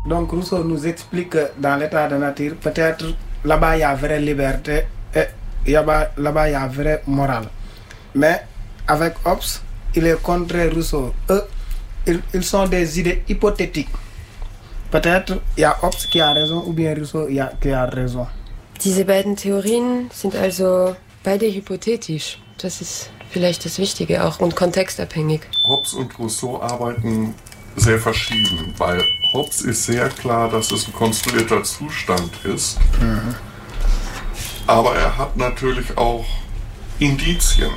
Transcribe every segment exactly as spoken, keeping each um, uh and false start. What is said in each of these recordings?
donc Rousseau nous explique que dans l'état de nature, peut-être là-bas il y a vraie liberté et là-bas il y a vraie morale. Mais avec Hobbes, il est contraire Rousseau. Eux, ils, ils sont des idées hypothétiques. Peut-être il y a Hobbes qui a raison ou bien Rousseau qui a, qui a raison. Diese beiden Theorien sind also beide hypothetisch. Das ist vielleicht das Wichtige auch und kontextabhängig. Hobbes und Rousseau arbeiten sehr verschieden. Bei Hobbes ist sehr klar, dass es ein konstruierter Zustand ist. Mhm. Aber er hat natürlich auch Indizien.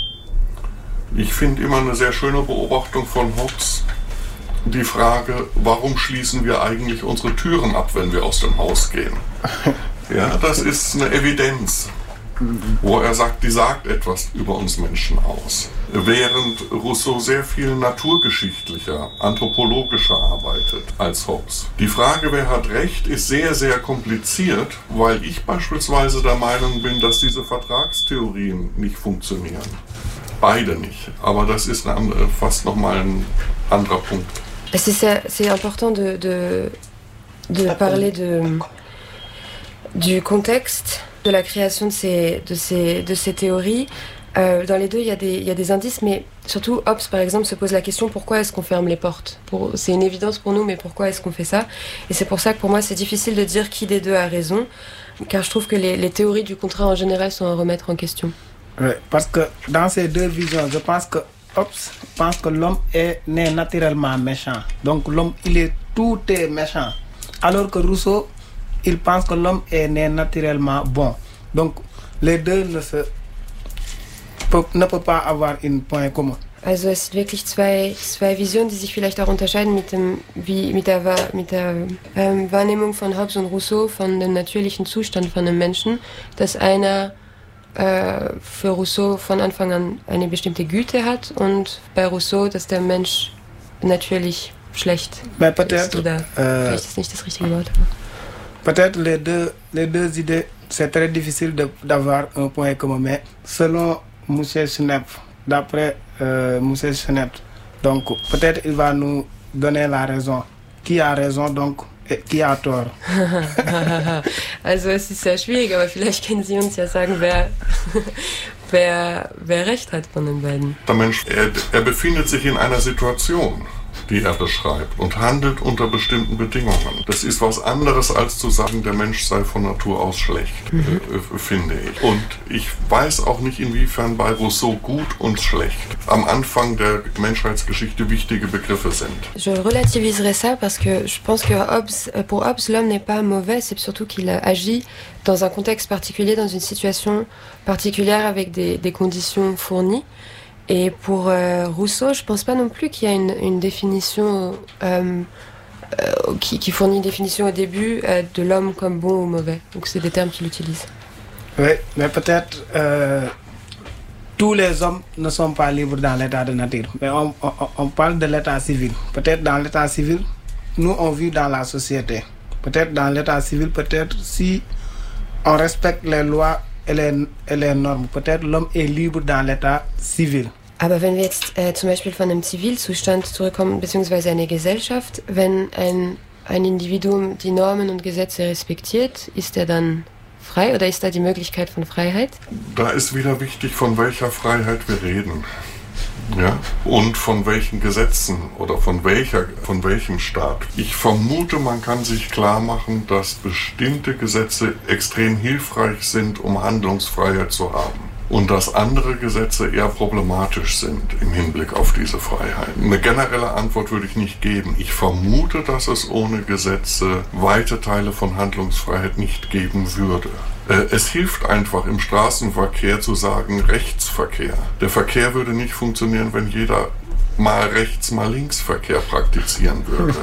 Ich finde immer eine sehr schöne Beobachtung von Hobbes die Frage, warum schließen wir eigentlich unsere Türen ab, wenn wir aus dem Haus gehen? Ja, das ist eine Evidenz, wo er sagt, die sagt etwas über uns Menschen aus. Während Rousseau sehr viel naturgeschichtlicher, anthropologischer arbeitet als Hobbes. Die Frage, wer hat Recht, ist sehr, sehr kompliziert, weil ich beispielsweise der Meinung bin, dass diese Vertragstheorien nicht funktionieren. Beide nicht, aber das ist eine, fast nochmal ein anderer Punkt. Es ist sehr, c'est important de, de, de parler de, du contexte de la création de ces, de ces, de ces théories. Euh, dans les deux, il y a des, il y a des indices, mais surtout Hobbes, par exemple, se pose la question pourquoi est-ce qu'on ferme les portes. Pour, c'est une évidence pour nous, mais pourquoi est-ce qu'on fait ça? Et c'est pour ça que pour moi, c'est difficile de dire qui des deux a raison, car je trouve que les, les théories du contrat en général sont à remettre en question. Oui, parce que dans ces deux visions, je pense que Hobbes pense que l'homme est né naturellement méchant. Donc l'homme, il est tout est méchant. Alors que Rousseau, il pense que l'homme est né naturellement bon. Donc les deux ne, se, peut, ne peuvent pas avoir un point commun. Also es sind wirklich zwei, zwei Visionen, die sich vielleicht auch unterscheiden mit, dem, wie, mit der, mit der ähm, Wahrnehmung von Hobbes und Rousseau von dem natürlichen Zustand von einem Menschen, dass einer äh, für Rousseau von Anfang an eine bestimmte Güte hat und bei Rousseau, dass der Mensch natürlich schlecht Mais peut-être, ist. Oder euh, vielleicht ist nicht das richtige Wort. Peut-être les deux, les deux idées, c'est très difficile de, d'avoir un point commun, mais selon M. Schnepp, d'après euh, M. Schnepp, donc peut-être il va nous donner la raison. Qui a raison donc et qui a tort? Also es ist sehr schwierig, aber vielleicht können Sie uns ja sagen, wer, wer, wer recht hat von den beiden. Der Mensch, er, er befindet sich in einer Situation, die er beschreibt und handelt unter bestimmten Bedingungen. Das ist was anderes, als zu sagen, der Mensch sei von Natur aus schlecht, mhm. äh, finde ich. Und ich weiß auch nicht, inwiefern bei Rousseau gut und schlecht am Anfang der Menschheitsgeschichte wichtige Begriffe sind. Je relativiserai ça parce que je pense que Hobbes, pour Hobbes, l'homme n'est pas mauvais, c'est surtout qu'il agit dans un contexte particulier, dans une situation particulière avec des, des conditions fournies. Et pour euh, Rousseau, je pense pas non plus qu'il y a une, une définition euh, euh, qui, qui fournit une définition au début euh, de l'homme comme bon ou mauvais. Donc c'est des termes qu'il utilise. Oui, mais peut-être euh, tous les hommes ne sont pas libres dans l'état de nature. Mais on, on, on parle de l'état civil. Peut-être dans l'état civil, nous on vit dans la société. Peut-être dans l'état civil, peut-être si on respecte les lois et les, et les Normen. Peut-être l'homme est libre dans l'état civil. Aber wenn wir jetzt äh, zum Beispiel von einem Zivilzustand zurückkommen, beziehungsweise eine Gesellschaft, wenn ein, ein Individuum die Normen und Gesetze respektiert, ist er dann frei oder ist da die Möglichkeit von Freiheit? Da ist wieder wichtig, von welcher Freiheit wir reden. Ja? Und von welchen Gesetzen oder von, welcher, von welchem Staat. Ich vermute, man kann sich klar machen, dass bestimmte Gesetze extrem hilfreich sind, um Handlungsfreiheit zu haben. Und dass andere Gesetze eher problematisch sind im Hinblick auf diese Freiheit. Eine generelle Antwort würde ich nicht geben. Ich vermute, dass es ohne Gesetze weite Teile von Handlungsfreiheit nicht geben würde. Es hilft einfach im Straßenverkehr zu sagen Rechtsverkehr. Der Verkehr würde nicht funktionieren, wenn jeder mal rechts, mal links Verkehr praktizieren würde.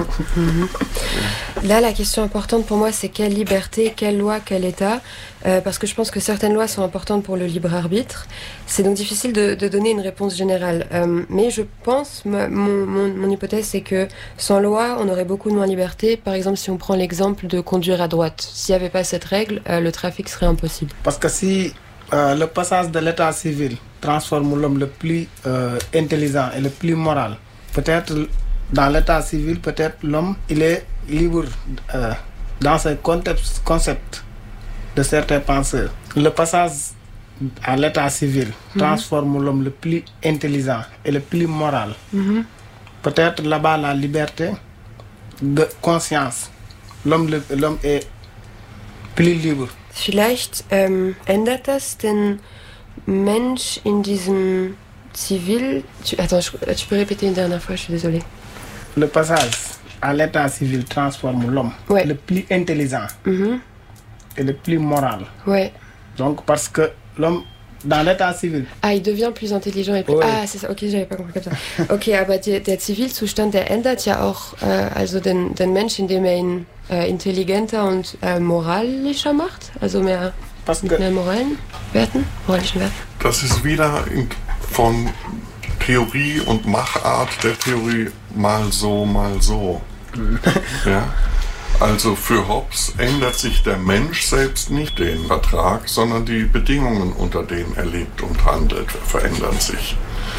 Là, la question importante pour moi, c'est quelle liberté, quelle loi, quel État, euh, parce que je pense que certaines lois sont importantes pour le libre arbitre. C'est donc difficile de, de donner une réponse générale. Euh, mais je pense, mon, mon, mon hypothèse, c'est que sans loi, on aurait beaucoup moins de liberté. Par exemple, si on prend l'exemple de conduire à droite, s'il n'y avait pas cette règle, euh, le trafic serait impossible. Parce que si euh, le passage de l'état civil transforme l'homme le plus euh, intelligent et le plus moral, peut-être dans l'état civil, peut-être l'homme, il est libre euh, dans ses concepts, concepts de certains penseurs. Le passage à l'état civil mm-hmm. transforme l'homme le plus intelligent et le plus moral. Mm-hmm. Peut-être là-bas la liberté de conscience. L'homme, l'homme est plus libre. Vielleicht ähm, ändert das den Mensch in diesem Zivil... Tu, attends, je, tu peux répéter une dernière fois, je suis désolée. Le passage à l'état civil transforme l'homme ouais. le plus intelligent mm-hmm. et le plus moral. Ouais. Donc parce que l'homme, dans l'état civil... Ah, il devient plus intelligent et plus... Ouais. Ah, c'est ça, okay, j'avais pas compris comme ça. Okay, aber der, der Zivilzustand, der ändert ja auch äh, also den, den Mensch, indem er ihn äh, intelligenter und äh, moralischer macht, also mehr, mit mehr moralen Werten, moralischen Werten. Das ist wieder in, von Theorie und Machart der Theorie mal so, mal so. Ja? Also für Hobbes ändert sich der Mensch selbst nicht den Vertrag, sondern die Bedingungen, unter denen er lebt und handelt, verändern sich.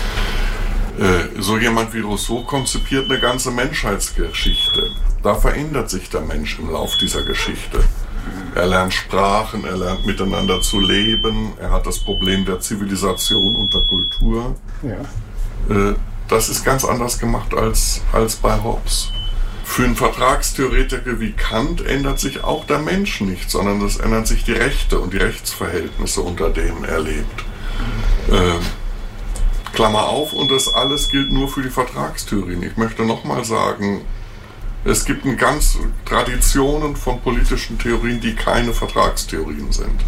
Äh, so jemand wie Rousseau konzipiert eine ganze Menschheitsgeschichte. Da verändert sich der Mensch im Lauf dieser Geschichte. Er lernt Sprachen, er lernt miteinander zu leben, er hat das Problem der Zivilisation und der Kultur. Ja. Äh, das ist ganz anders gemacht als, als bei Hobbes. Für einen Vertragstheoretiker wie Kant ändert sich auch der Mensch nicht, sondern es ändern sich die Rechte und die Rechtsverhältnisse, unter denen er lebt. Äh, Klammer auf, und das alles gilt nur für die Vertragstheorien. Ich möchte nochmal sagen, es gibt eine ganze Traditionen von politischen Theorien, die keine Vertragstheorien sind.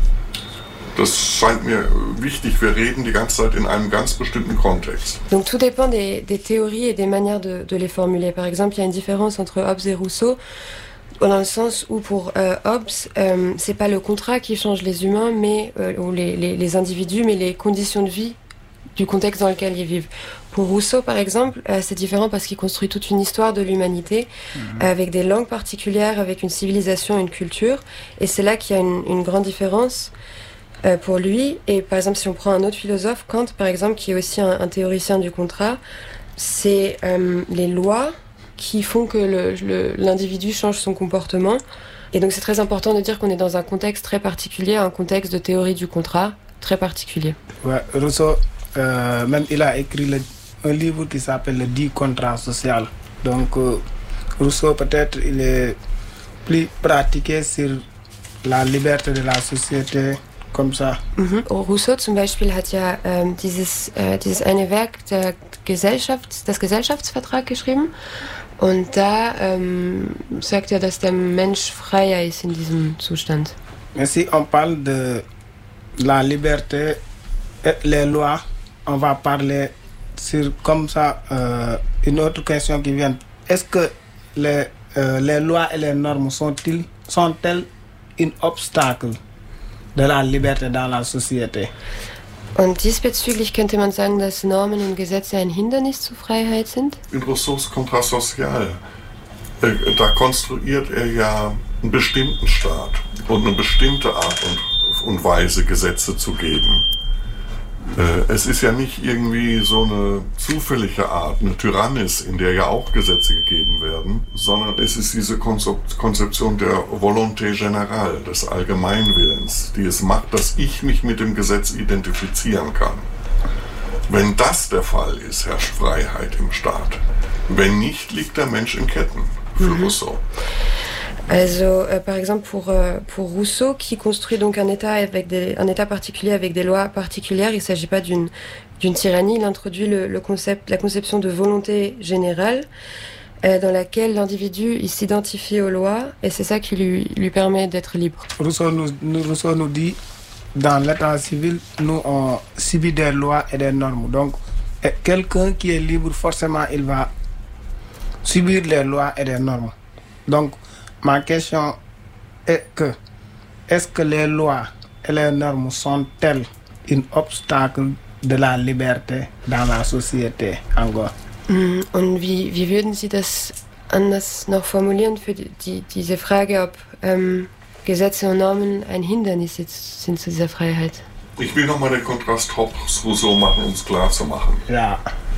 Das scheint mir wichtig, wir reden die ganze Zeit in einem ganz bestimmten Kontext. Donc tout dépend des, des théories et des manières de, de les formuler. Par exemple, il y a une différence entre Hobbes et Rousseau, dans le sens où pour euh, Hobbes, euh, c'est pas le contrat qui change les humains, mais euh, ou les, les, les individus, mais les conditions de vie du contexte dans lequel ils vivent. Pour Rousseau, par exemple, euh, c'est différent parce qu'il construit toute une histoire de l'humanité, mmh. avec des langues particulières, avec une civilisation, une culture, et c'est là qu'il y a une, une grande différence. Pour lui, et par exemple si on prend un autre philosophe, Kant par exemple, qui est aussi un, un théoricien du contrat, c'est euh, les lois qui font que le, le, l'individu change son comportement, et donc c'est très important de dire qu'on est dans un contexte très particulier, un contexte de théorie du contrat très particulier. Ouais, Rousseau, euh, même il a écrit le, un livre qui s'appelle Le dit contrat social, donc euh, Rousseau peut-être il est plus pratiqué sur la liberté de la société. Comme ça. Mhm. Rousseau zum Beispiel hat ja ähm, dieses, äh, dieses eine Werk der Gesellschaft, das Gesellschaftsvertrag geschrieben, und da ähm, sagt er, dass der Mensch freier ist in diesem Zustand. Mais si on parle de la liberté et les lois, on va parler sur comme ça euh, une autre question qui vient. Est-ce que les, euh, les lois et les normes sont-ils, sont-elles un obstacle de la Liberté dans la Société? Und diesbezüglich könnte man sagen, dass Normen und Gesetze ein Hindernis zur Freiheit sind? In Rousseaus Contrat social, äh, da konstruiert er ja einen bestimmten Staat und eine bestimmte Art und, und Weise, Gesetze zu geben. Äh, es ist ja nicht irgendwie so eine zufällige Art, eine Tyrannis, in der ja auch Gesetze gegeben werden, sondern es ist diese Konzeption der Volonté générale, des Allgemeinwillens, die es macht, dass ich mich mit dem Gesetz identifizieren kann. Wenn das der Fall ist, herrscht Freiheit im Staat. Wenn nicht, liegt der Mensch in Ketten, für mhm. Rousseau. Also, euh, par exemple, pour, euh, pour Rousseau, qui construit donc un État, avec des, un État particulier avec des lois particulières, il ne s'agit pas d'une, d'une tyrannie, il introduit le, le concept, la conception de volonté générale, euh, dans laquelle l'individu il s'identifie aux lois, et c'est ça qui lui, lui permet d'être libre. Rousseau nous, nous, Rousseau nous dit, dans l'État civil, nous on subit des lois et des normes. Donc, quelqu'un qui est libre, forcément, il va subir les lois et les normes. Donc, ma question est que, est-ce que les lois et les normes sont-elles un obstacle de la Liberté dans la Société encore? Und wie, wie würden Sie das anders noch formulieren für die, die, diese Frage, ob ähm, Gesetze und Normen ein Hindernis sind zu dieser Freiheit? Ich will nochmal den Kontrast Hobbes-Rousseau machen, um es klar zu machen. Ja.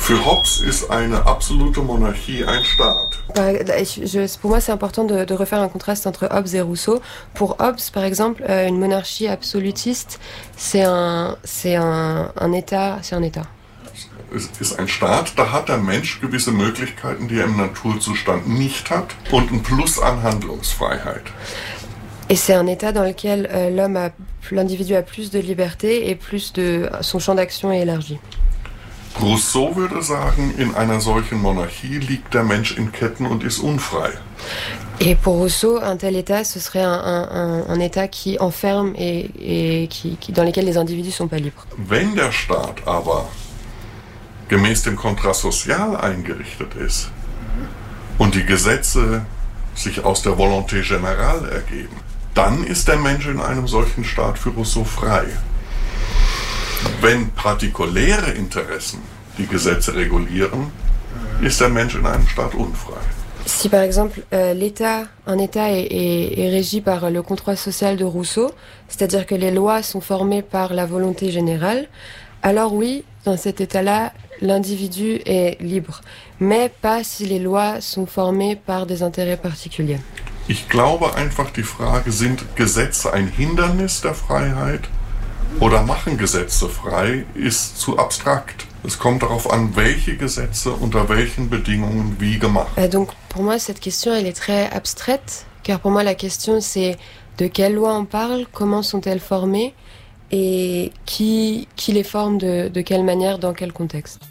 Für Hobbes ist eine absolute Monarchie ein Staat. Je, je, pour moi, c'est important de, de refaire un contraste entre Hobbes et Rousseau. Pour Hobbes, par exemple, euh, une monarchie absolutiste, c'est un, c'est un, un État, c'est un État. Es ist ein Staat, da hat der Mensch gewisse Möglichkeiten, die er im Naturzustand nicht hat, und ein Plus an Handlungsfreiheit. Et c'est un état dans lequel euh, l'homme a, l'individu a plus de liberté et plus de, son champ d'action est élargi. Rousseau würde sagen, in einer solchen Monarchie liegt der Mensch in Ketten und ist unfrei. Et pour Rousseau, un tel état, ce serait un, un, un état qui enferme et, et qui, qui, dans lequel les individus sont pas libres. Wenn der Staat aber gemäß dem Contrat social eingerichtet ist und die Gesetze sich aus der Volonté générale ergeben, dann ist der Mensch in einem solchen Staat für Rousseau frei. Wenn partikuläre Interessen die Gesetze regulieren, ist der Mensch in einem Staat unfrei. Si par exemple euh, l'État, un État est, est, est régi par le contrat social de Rousseau, c'est-à-dire que les lois sont formées par la volonté générale, alors oui, dans cet État-là, l'individu est libre, mais pas si les lois sont formées par des intérêts particuliers. Ich glaube einfach, die Frage, sind Gesetze ein Hindernis der Freiheit oder machen Gesetze frei, ist zu abstrakt. Es kommt darauf an, welche Gesetze unter welchen Bedingungen wie gemacht. Euh, donc pour moi, cette question, elle est très abstraite, car pour moi, la question, c'est de quelles lois on parle, comment sont-elles formées et qui, qui les forme de, de quelle manière, dans quel contexte.